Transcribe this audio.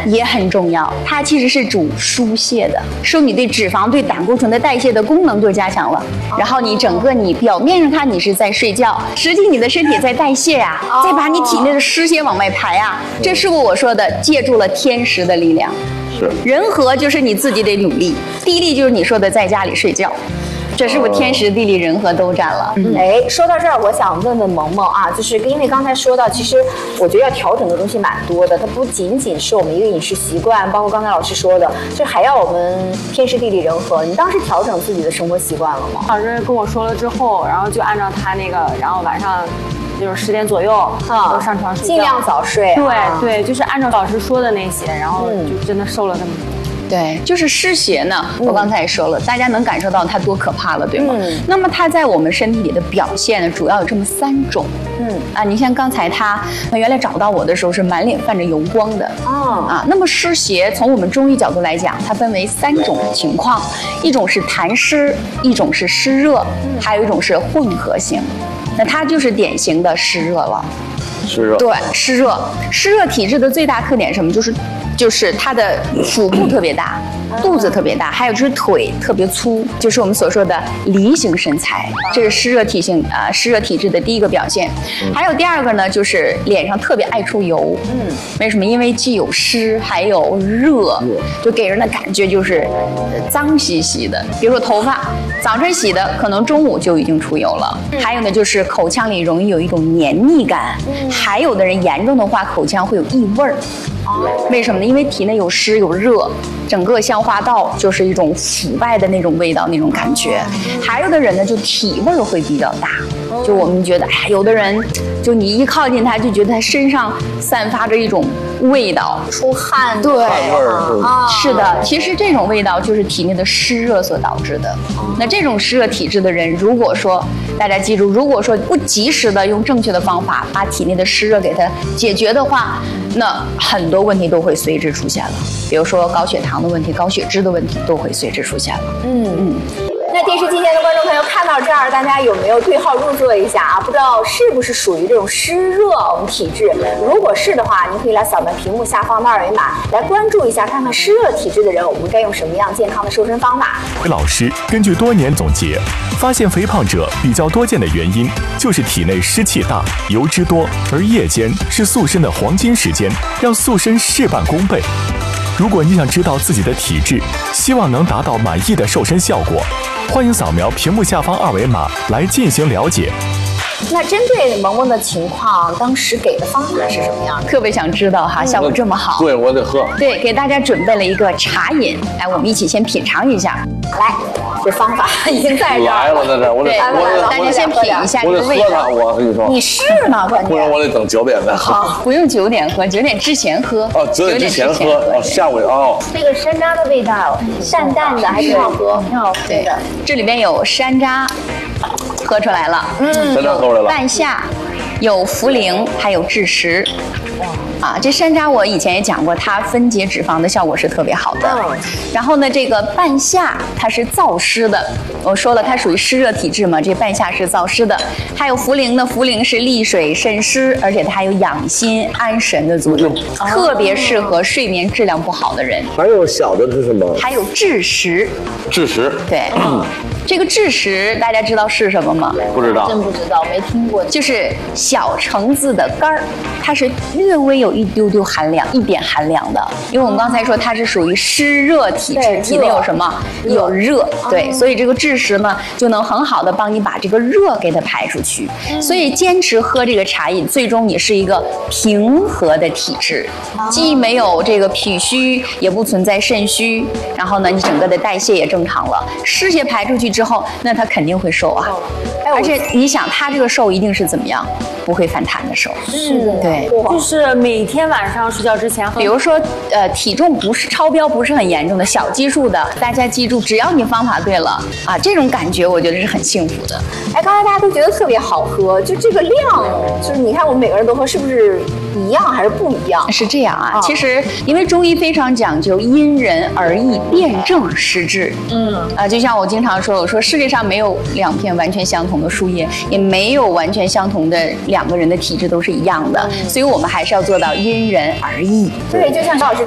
也很重要，它其实是主疏泄的，受你对脂肪、对胆固醇的代谢的功能就加强了。然后你整个你表面上看你是在睡觉，实际你的身体在代谢呀，再把你体内的湿邪往外排啊。这是不是我说的借助了天时的力量？是，人和就是你自己得努力，地利就是你说的在家里睡觉。这是不是天时地利人和都占了？ 哎，说到这儿，我想问问萌萌啊，就是因为刚才说到，其实我觉得要调整的东西蛮多的，它不仅仅是我们一个饮食习惯，包括刚才老师说的，就还要我们天时地利人和。你当时调整自己的生活习惯了吗？ 老师跟我说了之后，然后就按照他那个，然后晚上就是10点左右都上床睡觉， 尽量早睡。 对，就是按照老师说的那些，然后就真的瘦了那么多。 对，就是湿邪呢，我刚才也说了，大家能感受到它多可怕了，对吗？那么它在我们身体里的表现呢，主要有这么3种。你像刚才他原来找到我的时候是满脸泛着油光的。那么湿邪从我们中医角度来讲，它分为3种情况，一种是痰湿，一种是湿热，还有一种是混合型。那它就是典型的湿热了。 湿热。 对，湿热体质的最大特点是什么？就是它的腹部特别大，肚子特别大，还有就是腿特别粗，就是我们所说的梨形身材，这是湿热体质的第一个表现。还有第2个呢，就是脸上特别爱出油。为什么？因为既有湿还有热，就给人的感觉就是脏兮兮的。比如说头发，早晨洗的，可能中午就已经出油了。还有呢，就是口腔里容易有一种黏腻感，还有的人严重的话，口腔会有异味儿。为什么呢？因为体内有湿有热，整个消化道就是一种腐败的那种味道，那种感觉。还有的人呢，就体味会比较大，就我们觉得，有的人就你一靠近他，就觉得他身上散发着一种味道， 出汗。 对，是的，其实这种味道就是体内的湿热所导致的。那这种湿热体质的人，如果说大家记住，如果说不及时的用正确的方法把体内的湿热给它解决的话，那很多问题都会随之出现了，比如说高血糖的问题、高血脂的问题都会随之出现了。 那电视机前的观众朋友看到这儿，大家有没有对号入座一下啊？不知道是不是属于这种湿热我们体质？如果是的话，您可以来扫描屏幕下方的2维码，来关注一下，看看湿热体质的人，我们该用什么样健康的瘦身方法。 老师根据多年总结，发现肥胖者比较多见的原因就是体内湿气大、油脂多，而夜间是塑身的黄金时间，要塑身事半功倍。如果你想知道自己的体质，希望能达到满意的瘦身效果，欢迎扫描屏幕下方2维码来进行了解。 那针对萌萌的情况，当时给的方法是什么样的？ 特别想知道哈，效果这么好。 对，我得喝。 对，给大家准备了一个茶饮，来，我们一起先品尝一下。 来，这方法已经在这儿来了，在这，我得， 大家先品一下这个味道。 我跟你说， 你试呢，关键。 不然我得等9点再喝。 好，不用9点喝，9点之前喝。 9点之前喝，下午这个山楂的味道，淡淡的，还挺好喝，挺好喝的。 这里边有山楂，喝出来了。 山楂喝出来了。 半夏，有茯苓，还有枳实。这山楂我以前也讲过，它分解脂肪的效果是特别好的。然后呢，这个半夏它是燥湿的，我说了它属于湿热体质嘛，这半夏是燥湿的。还有茯苓呢，茯苓是利水渗湿，而且它还有养心安神的作用，特别适合睡眠质量不好的人。 还有小的是什么？ 还有枳实。 枳实。 对。这个枳实大家知道是什么吗？ 不知道， 真不知道，没听过。 就是小橙子的干儿，它是略微有一丢丢寒凉，一点寒凉的。因为我们刚才说它是属于湿热体质，体内有什么？有热，对，所以这个枳实呢就能很好的帮你把这个热给它排出去。所以坚持喝这个茶饮，最终你是一个平和的体质，既没有这个脾虚，也不存在肾虚，然后呢，你整个的代谢也正常了，湿邪排出去之后，那它肯定会瘦啊。而且你想，它这个瘦一定是怎么样？不会反弹的瘦。 是的， 对， 就是每天晚上睡觉之前喝。 比如说，体重不是超标，不是很严重的小基数的，大家记住，只要你方法对了这种感觉我觉得是很幸福的。 刚才大家都觉得特别好喝，就这个量，就是你看我们每个人都喝，是不是一样还是不一样？ 是这样其实因为中医非常讲究因人而异，辨证施治。就像我经常说，我说世界上没有2片完全相同的树叶，也没有完全相同的2个人的体质都是一样的，所以我们还是要做到因人而异。 对，就像小老师